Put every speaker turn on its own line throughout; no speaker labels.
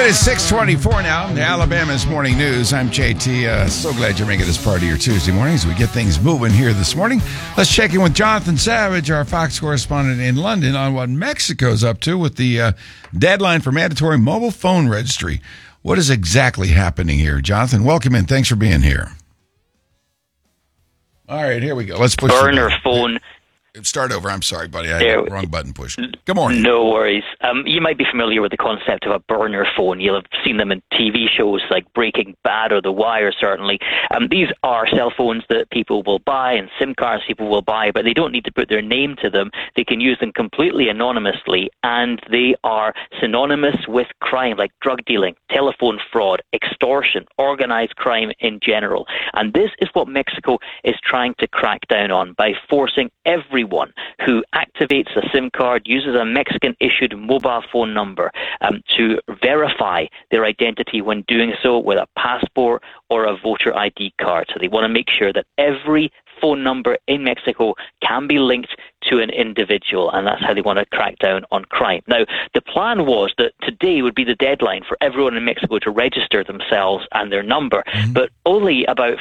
It is 6:24 now. The Alabama's Morning News. I'm JT. So glad you're making this part of your Tuesday morning as we get things moving here this morning. Let's check in with Jonathan Savage, our Fox correspondent in London, on what Mexico's up to with the deadline for mandatory mobile phone registry. What is exactly happening here? Jonathan, welcome in. Thanks for being here. All right, here we go. Let's push
burner phone.
Start over. I'm sorry, buddy. I had the wrong button pushed. Good morning.
No worries. You might be familiar with the concept of a burner phone. You'll have seen them in TV shows like Breaking Bad or The Wire, certainly. These are cell phones that people will buy and SIM cards people will buy, but they don't need to put their name to them. They can use them completely anonymously, and they are synonymous with crime like drug dealing, telephone fraud, extortion, organized crime in general. And this is what Mexico is trying to crack down on by forcing everyone who activates a SIM card, uses a Mexican-issued mobile phone number to verify their identity when doing so with a passport or a voter ID card. So they want to make sure that every phone number in Mexico can be linked to an individual, and that's how they want to crack down on crime. Now, the plan was that today would be the deadline for everyone in Mexico to register themselves and their number, but only about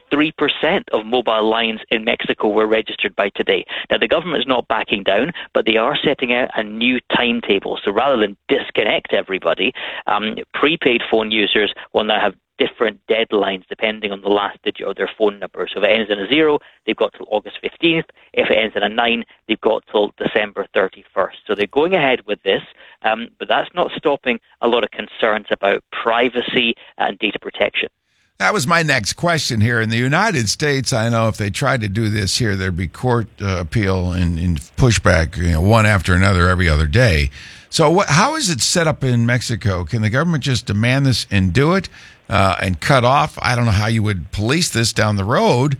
43% of mobile lines in Mexico were registered by today. Now, the government is not backing down, but they are setting out a new timetable. So rather than disconnect everybody, prepaid phone users will now have different deadlines depending on the last digit of their phone number. So if it ends in a 0, they've got till August 15th. If it ends in a 9, they've got till December 31st. So they're going ahead with this, but that's not stopping a lot of concerns about privacy and data protection.
That was my next question here. In the United States, I know if they tried to do this here, there'd be court appeal and pushback, one after another every other day. So how is it set up in Mexico? Can the government just demand this and do it and cut off? I don't know how you would police this down the road.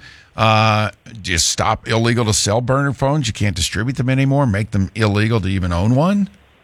Just stop illegal to sell burner phones. You can't distribute them anymore, make them illegal to even own one?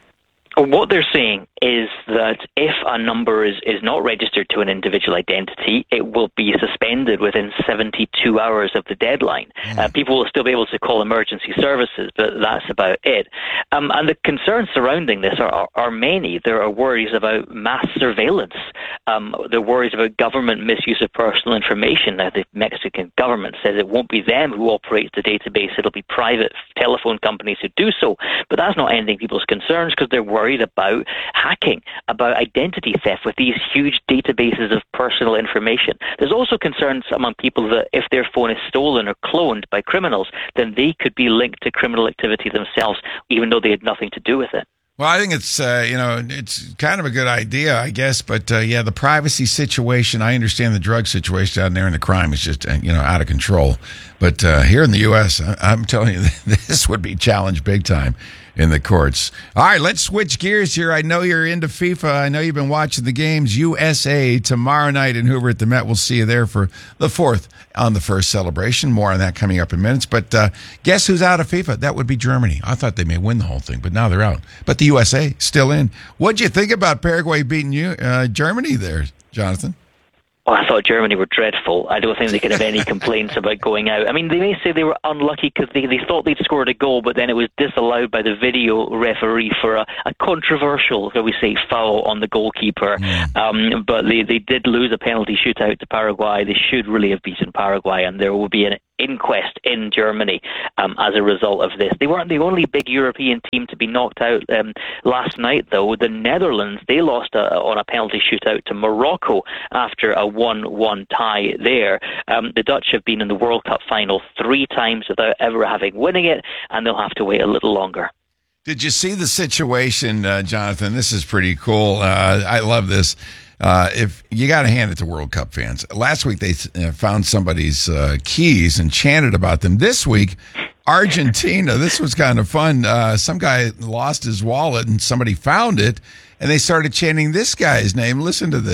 What they're saying is that if a number is not registered to an individual identity, it will be suspended within 72 hours of the deadline. People will still be able to call emergency services, but that's about it. And the concerns surrounding this are many. There are worries about mass surveillance. There are worries about government misuse of personal information. Now, the Mexican government says it won't be them who operates the database. It'll be private telephone companies who do so. But that's not ending people's concerns because they're worried about hacking, about identity theft with these huge databases of personal information. There's also concerns among people that if their phone is stolen or cloned by criminals, then they could be linked to criminal activity themselves, even though they had nothing to do with it.
Well, I think it's, it's kind of a good idea, I guess. But, the privacy situation, I understand the drug situation down there and the crime is just, out of control. But here in the U.S., I'm telling you, this would be challenged big time in the courts. All right, let's switch gears here. I know you're into FIFA. I know you've been watching the games. USA tomorrow night in Hoover at the Met. We'll see you there for the fourth on the first celebration. More on that coming up in minutes. But guess who's out of FIFA? That would be Germany. I thought they may win the whole thing, but now they're out. But the USA still in. What'd you think about Paraguay beating Germany there, Jonathan?
Well, I thought Germany were dreadful. I don't think they could have any complaints about going out. I mean, they may say they were unlucky because they thought they'd scored a goal, but then it was disallowed by the video referee for a controversial, shall we say, foul on the goalkeeper. But they did lose a penalty shootout to Paraguay. They should really have beaten Paraguay, and there will be an inquest in Germany as a result of this. They weren't the only big European team to be knocked out last night, though. The Netherlands, they lost on a penalty shootout to Morocco after a 1-1 tie there. The Dutch have been in the World Cup final 3 times without ever having winning it, and they'll have to wait a little longer.
Did you see the situation, Jonathan? This is pretty cool. I love this. If you got to hand it to World Cup fans. Last week they found somebody's keys and chanted about them. This week, Argentina. This was kind of fun. Some guy lost his wallet and somebody found it, and they started chanting this guy's name. Listen to this.